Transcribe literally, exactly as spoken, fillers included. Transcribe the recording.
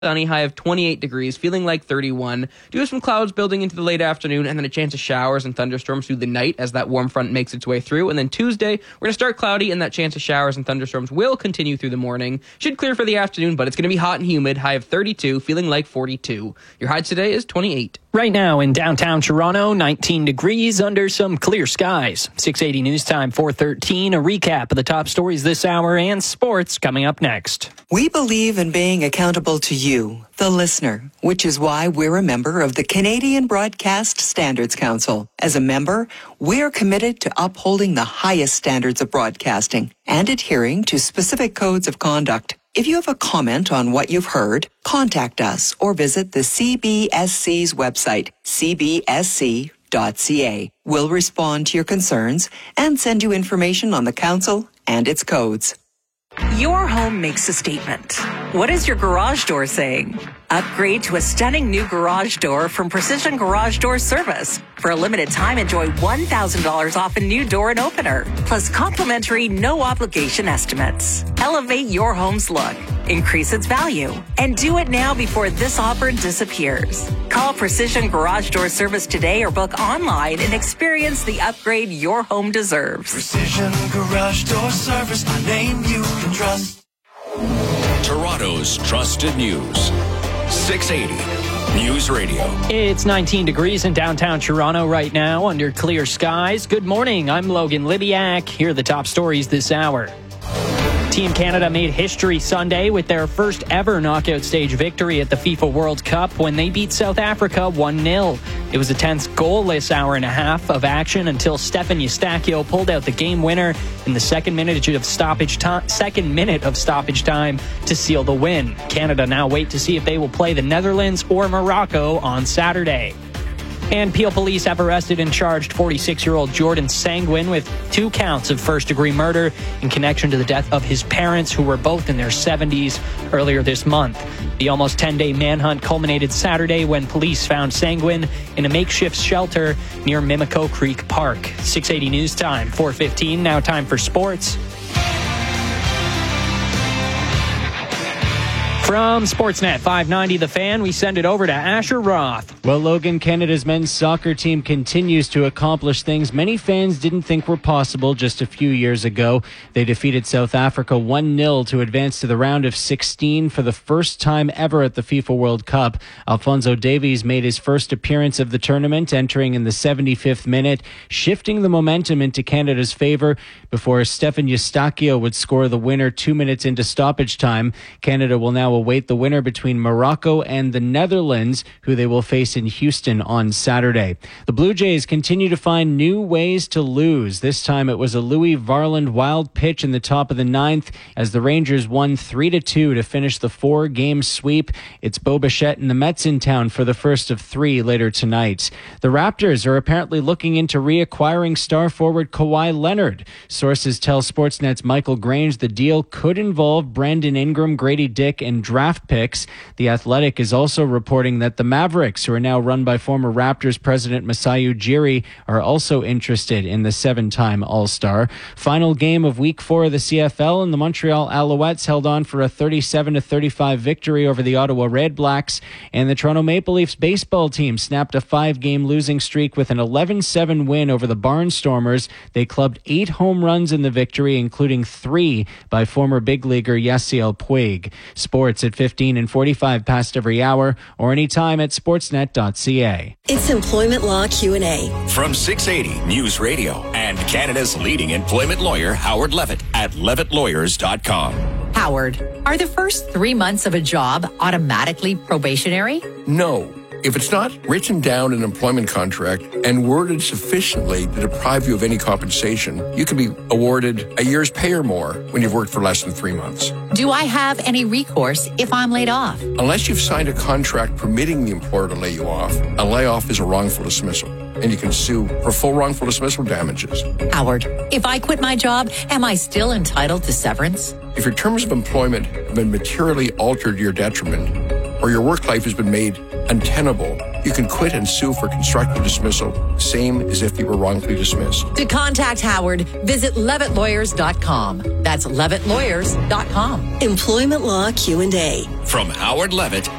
Sunny, high of twenty-eight degrees, feeling like thirty-one. Do have some clouds building into the late afternoon, and then a chance of showers and thunderstorms through the night as that warm front makes its way through. And then Tuesday, we're going to start cloudy, and that chance of showers and thunderstorms will continue through the morning. Should clear for the afternoon, but it's going to be hot and humid, high of thirty-two, feeling like forty-two. Your high today is twenty-eight. Right now in downtown Toronto, nineteen degrees under some clear skies. six eighty News Time, four thirteen. A recap of the top stories this hour and sports coming up next. We believe in being accountable to you, the listener, which is why we're a member of the Canadian Broadcast Standards Council. As a member, we're committed to upholding the highest standards of broadcasting and adhering to specific codes of conduct. If you have a comment on what you've heard, contact us or visit the C B S C's website, c b s c dot c a. We'll respond to your concerns and send you information on the council and its codes. Your home makes a statement. What is your garage door saying? Upgrade to a stunning new garage door from Precision Garage Door Service. For a limited time, enjoy one thousand dollars off a new door and opener, plus complimentary no-obligation estimates. Elevate your home's look, increase its value, and do it now before this offer disappears. Call Precision Garage Door Service today or book online and experience the upgrade your home deserves. Precision Garage Door Service, a name you can trust. Toronto's trusted news. six eighty News Radio. It's nineteen degrees in downtown Toronto right now under clear skies. Good morning. I'm Logan Libiak. Here are the top stories this hour. Team Canada made history Sunday with their first ever knockout stage victory at the FIFA World Cup when they beat South Africa one nil. It was a tense goalless hour and a half of action until Stefan Eustáquio pulled out the game winner in the second minute of stoppage time, second minute of stoppage time to seal the win. Canada now wait to see if they will play the Netherlands or Morocco on Saturday. And Peel police have arrested and charged forty-six-year-old Jordan Sanguin with two counts of first-degree murder in connection to the death of his parents, who were both in their seventies, earlier this month. The almost ten-day manhunt culminated Saturday when police found Sanguin in a makeshift shelter near Mimico Creek Park. six eighty News Time, four fifteen. Now time for sports. From Sportsnet five ninety The Fan, we send it over to Asher Roth. Well, Logan, Canada's men's soccer team continues to accomplish things many fans didn't think were possible just a few years ago. They defeated South Africa one nil to advance to the round of sixteen for the first time ever at the FIFA World Cup. Alphonso Davies made his first appearance of the tournament, entering in the seventy-fifth minute, shifting the momentum into Canada's favor before Stefan Eustáquio would score the winner two minutes into stoppage time. Canada will now await the winner between Morocco and the Netherlands, who they will face in Houston on Saturday. The Blue Jays continue to find new ways to lose. This time it was a Louis Varland wild pitch in the top of the ninth as the Rangers won three to two to finish the four-game sweep. It's Bo Bichette and the Mets in town for the first of three later tonight. The Raptors are apparently looking into reacquiring star forward Kawhi Leonard. Sources tell Sportsnet's Michael Grange the deal could involve Brandon Ingram, Grady Dick, and draft picks. The Athletic is also reporting that the Mavericks, who are now run by former Raptors president Masai Ujiri, are also interested in the seven-time All-Star. Final game of week four of the C F L, and the Montreal Alouettes held on for a thirty-seven to thirty-five victory over the Ottawa Red Blacks, and the Toronto Maple Leafs baseball team snapped a five-game losing streak with an eleven seven win over the Barnstormers. They clubbed eight home runs in the victory, including three by former big leaguer Yasiel Puig. Sports at fifteen and forty-five past every hour, or anytime at sportsnet dot c a. It's Employment Law Q and A. From six eighty News Radio and Canada's leading employment lawyer, Howard Levitt, at levitt lawyers dot com. Howard, are the first three months of a job automatically probationary? No. If it's not written down in an employment contract and worded sufficiently to deprive you of any compensation, you can be awarded a year's pay or more when you've worked for less than three months. Do I have any recourse if I'm laid off? Unless you've signed a contract permitting the employer to lay you off, a layoff is a wrongful dismissal, and you can sue for full wrongful dismissal damages. Howard, if I quit my job, am I still entitled to severance? If your terms of employment have been materially altered to your detriment, or your work life has been made untenable, you can quit and sue for constructive dismissal, same as if you were wrongfully dismissed. To contact Howard, visit levitt lawyers dot com. That's levitt lawyers dot com. Employment Law Q and A. From Howard Levitt